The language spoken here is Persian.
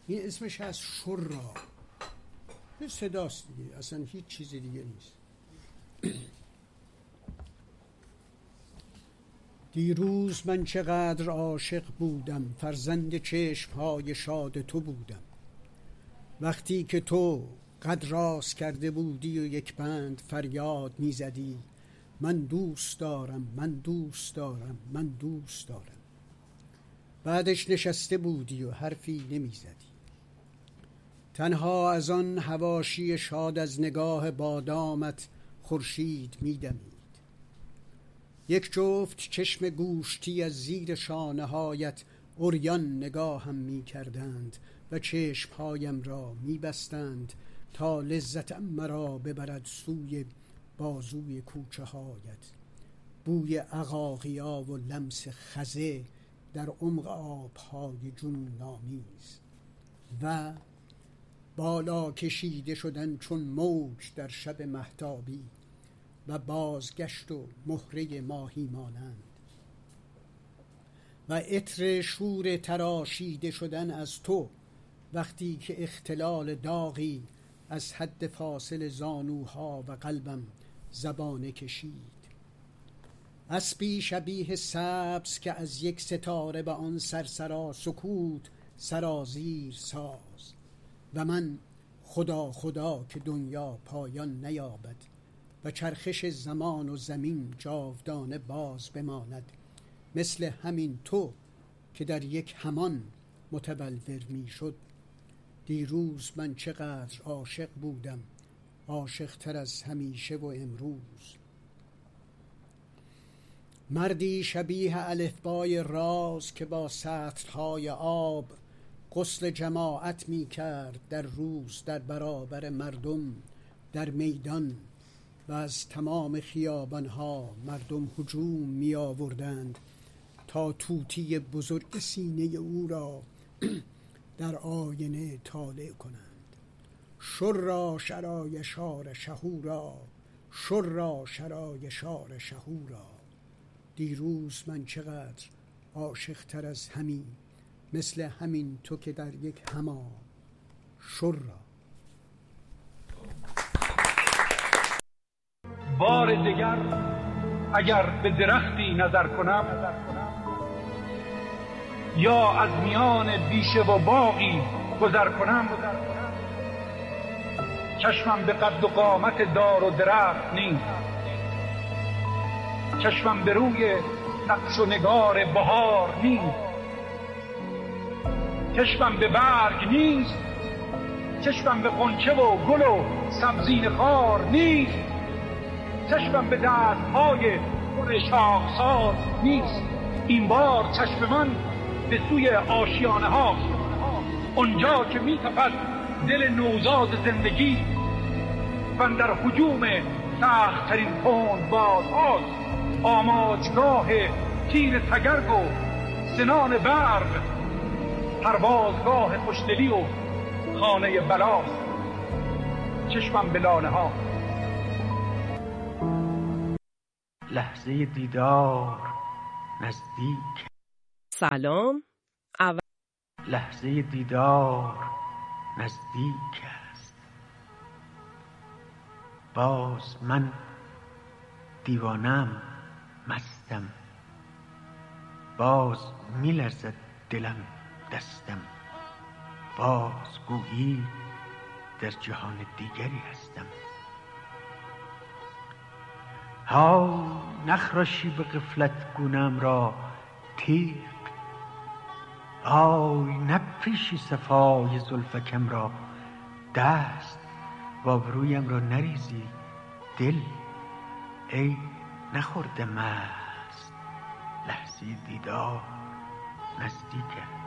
این اسمش از شرا، این صداست دیگه، اصلا هیچ چیز دیگه نیست. دیروز من چقدر عاشق بودم، فرزند چشمهای شاد تو بودم. وقتی که تو قد راست کرده بودی و یک بند فریاد می زدی من دوست دارم، من دوست دارم، من دوست دارم. بعدش نشسته بودی و حرفی نمی زدی، تنها از آن حواشی شاد از نگاه بادامت خورشید می دمید. یک جفت چشم گوشتی از زیر شانه هایت عریان نگاهم می کردند و چشمهایم را می بستند تا لذتم مرا ببرد سوی بازوی کوچه هایت. بوی عقاقیا و لمس خزه در عمق آبهای جنون آمیز و بالا کشیده شدن چون موج در شب مهتابی و بازگشت و مهره ماهی مانند و عطر شور تراشیده شدن از تو وقتی که اختلال داغی از حد فاصل زانوها و قلبم زبانه کشید. اسبی شبیه سبز که از یک ستاره به آن سرسرا سکوت سرازیر ساز و من خدا خدا که دنیا پایان نیابد و چرخش زمان و زمین جاودانه باز بماند، مثل همین تو که در یک همان متبلور می شد. دیروز من چقدر عاشق بودم، عاشق تر از همیشه و امروز. مردی شبیه الفبای راز که با سطرهای آب غسل جماعت می کرد در روز در برابر مردم در میدان و از تمام خیابانها مردم هجوم می آوردند تا طوطی بزرگ سینه او را در آینه طالع کنند. شرا شرای شار شهورا، شرا شرای شار شهورا. دیروز من چقدر عاشق تر از همین، مثل همین تو که در یک هما شرا. بار دیگر اگر به درختی نظر کنم یا از میان بیشه و باغی گذر کنم، چشمم به قد و قامت دار و درخت نیست، چشمم به روی نقش و نگار بهار نیست، چشمم به برگ نیست، چشمم به غنچه و گل و سبزین خار نیست، چشمم به دستهای پر شاخسار نیست. این بار چشم من به سوی آشیانه هاست، اونجا که می تپد دل نوزاد زندگی و در هجوم سخت ترین تند بادهاست. آماجگاه تیر تگرگ و سنان برق، پروازگاه خوشدلی و خانه بلاست. چشمم به لانه ها. لحظه دیدار نزدیک. سلام. لحظه دیدار نزدیک است. باز من دیوانم، مستم، باز میلرزد دلم دستم، باز گویی در جهان دیگری هستم. ها نخراشی به غفلت گونم را تیغ، آی نپیشی صفای زلفکم را دست، و آبرویم را نریزی دل ای نخورده مست. لحظه دیدار نزدیک است.